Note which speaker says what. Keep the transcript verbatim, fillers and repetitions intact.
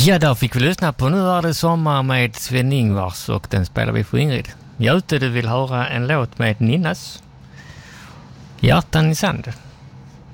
Speaker 1: Ja, där fick vi lyssna på Nu är det sommar med Sven-Ingvars och den spelar vi för Ingrid. Jag ute du vill höra en låt med Ninnas. Hjärtan i sand.